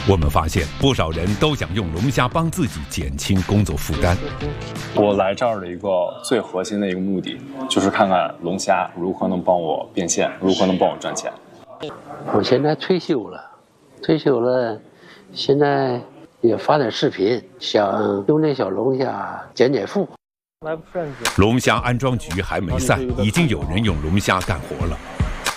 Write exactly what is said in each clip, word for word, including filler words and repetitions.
我们发现不少人都想用龙虾帮自己减轻工作负担。 我来这儿的一个最核心的一个目的，就是看看龙虾如何能帮我变现，如何能帮我赚钱。 我现在退休了，退休了，现在也发点视频，想用这小龙虾减减负。 龙虾安装局还没散，已经有人用龙虾干活了。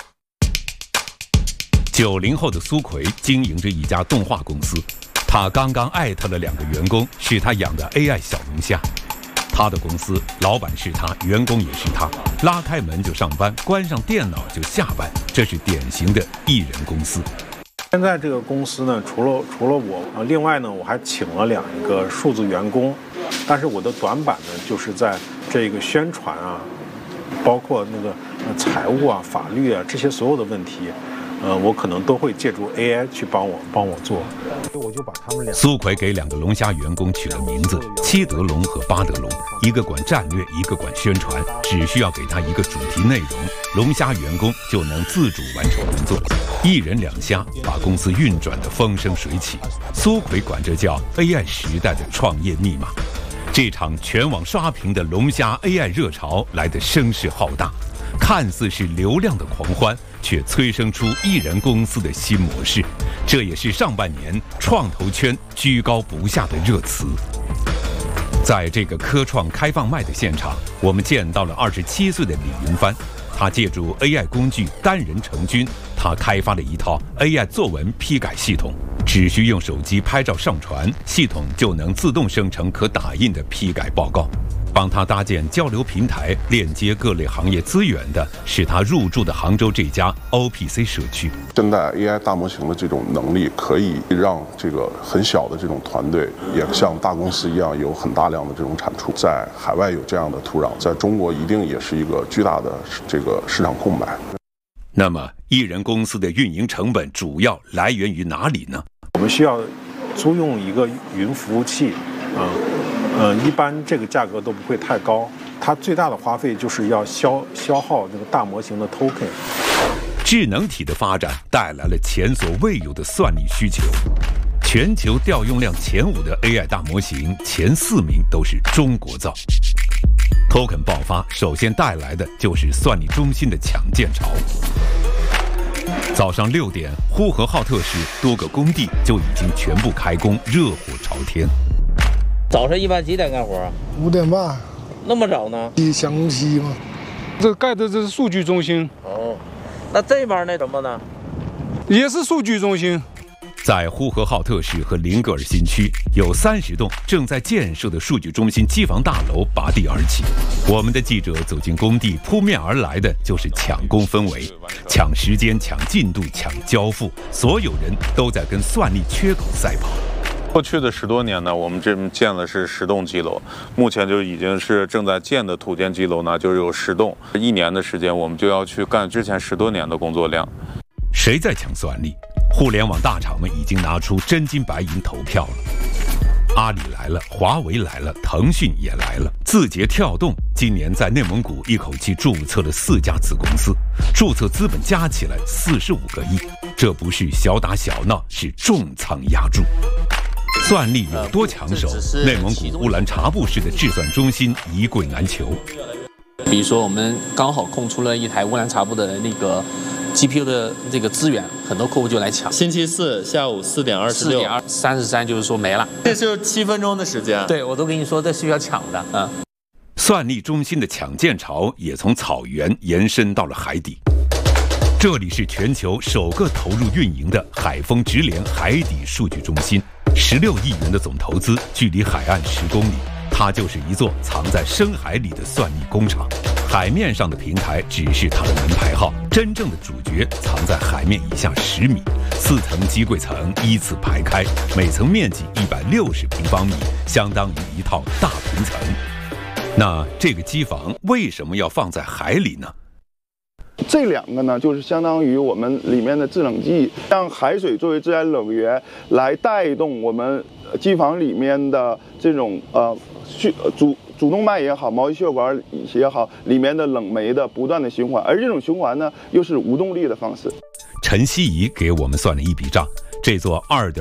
九零后的苏奎经营着一家动画公司，他刚刚艾特了两个员工，是他养的 A I 小龙虾。他的公司老板是他，员工也是他，拉开门就上班，关上电脑就下班，这是典型的艺人公司。 现在这个公司呢，除了除了我，呃，另外呢，我还请了两个数字员工，但是我的短板呢，就是在这个宣传啊，包括那个呃财务啊、法律啊这些所有的问题。呃，我可能都会借助 A I 去帮我帮我做，我就把他们俩。 苏奎给两个龙虾员工取了名字，七德龙和八德龙，一个管战略，一个管宣传，只需要给他一个主题内容，龙虾员工就能自主完成工作。一人两虾，把公司运转得风生水起。苏奎管这叫 A I 时代的创业密码。这场全网刷屏的龙虾 A I 热潮来得声势浩大，看似是流量的狂欢，却催生出艺人公司的新模式，这也是上半年创投圈居高不下的热词。在这个科创开放麦的现场，我们见到了二十七岁的李云帆，他借助 A I 工具单人成军，他开发了一套 A I 作文批改系统，只需用手机拍照上传，系统就能自动生成可打印的批改报告。帮他搭建交流平台，链接各类行业资源的是他入驻的杭州这家 O P C 社区。 现在 A I 大模型的这种能力，可以让这个很小的这种团队，也像大公司一样有很大量的这种产出。在海外有这样的土壤，在中国一定也是一个巨大的这个市场空白。 那么，艺人公司的运营成本主要来源于哪里呢？ 我们需要租用一个云服务器，啊、呃，呃，一般这个价格都不会太高。它最大的花费就是要消消耗这个大模型的 token。 智能体的发展带来了前所未有的算力需求。全球调用量前五的 A I 大模型，前四名都是中国造。token 爆发，首先带来的就是算力中心的抢建潮。早上六点，呼和浩特市多个工地就已经全部开工，热火朝天。 早上一般几点干活啊？ 五点半。 那么早呢？ 湘西嘛。 这盖的这是数据中心。 哦，那这边那什么呢？ 也是数据中心。 在呼和浩特市和林格尔新区，有三十栋正在建设的数据中心机房大楼拔地而起。我们的记者走进工地，扑面而来的就是抢工氛围，抢时间、抢进度、抢交付，所有人都在跟算力缺口赛跑。 过去的十多年呢，我们这建了是十栋基楼，目前就已经是正在建的土建基楼呢，就是有十栋。一年的时间，我们就要去干之前十多年的工作量。 谁在抢算力？互联网大厂们已经拿出真金白银投票了。阿里来了，华为来了，腾讯也来了。字节跳动今年在内蒙古一口气注册了四家子公司，注册资本加起来四十五个亿。这不是小打小闹，是重仓压注。算力有多抢手？内蒙古乌兰察布市的智算中心一柜难求。 比如说，我们刚好空出了一台乌兰察布的那个 G P U 的这个资源，很多客户就来抢。 星期四下午四点二十六，四点三十三，就是说没了。 这就是七分钟的时间。 对，我都跟你说，这是要抢的。嗯。 算力中心的抢建潮也从草原延伸到了海底。这里是全球首个投入运营的海丰直联海底数据中心，十六亿元的总投资，距离海岸十公里。它就是一座藏在深海里的算力工厂，海面上的平台只是它的门牌号，真正的主角藏在海面以下十米，四层机柜层依次排开，每层面积一百六十平方米，相当于一套大平层。那这个机房为什么要放在海里呢？ 这两个呢，就是相当于我们里面的制冷剂，让海水作为自然冷源来带动我们机房里面的这种呃血主主动脉也好，毛细血管也好，里面的冷媒的不断的循环，而这种循环呢，又是无动力的方式。 陈希怡给我们算了一笔账，这座 二点